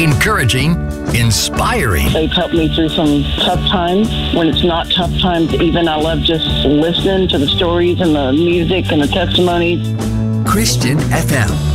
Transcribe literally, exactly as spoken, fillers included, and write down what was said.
encouraging, inspiring. They've helped me through some tough times. When it's not tough times, even I love just listening to the stories and the music and the testimonies. Christian F M.